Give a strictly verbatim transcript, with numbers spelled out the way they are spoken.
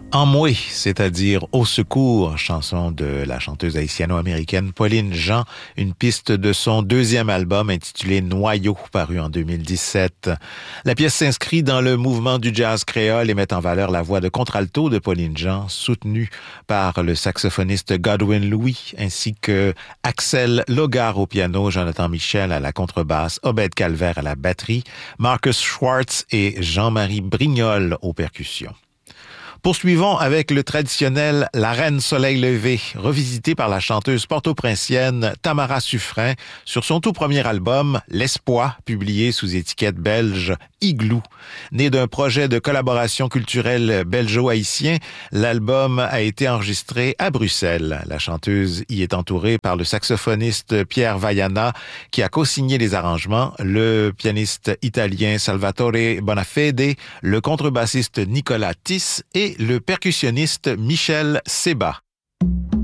En moué, c'est-à-dire Au secours, chanson de la chanteuse haïtiano-américaine Pauline Jean, une piste de son deuxième album intitulé Noyau, paru en deux mille dix-sept. La pièce s'inscrit dans le mouvement du jazz créole et met en valeur la voix de contralto de Pauline Jean, soutenue par le saxophoniste Godwin Louis, ainsi que Axel Logar au piano, Jonathan Michel à la contrebasse, Obed Calvert à la batterie, Marcus Schwartz et Jean-Marie Brignol aux percussions. Poursuivons avec le traditionnel La Reine Soleil Levé, revisité par la chanteuse porto-princienne Tamara Suffren sur son tout premier album, L'Espoir, publié sous étiquette belge Igloo. Né d'un projet de collaboration culturelle belgeo-haïtien, l'album a été enregistré à Bruxelles. La chanteuse y est entourée par le saxophoniste Pierre Vaiana, qui a co-signé les arrangements, le pianiste italien Salvatore Bonafede, le contrebassiste Nicolas Tiss et le percussionniste Michel Seba.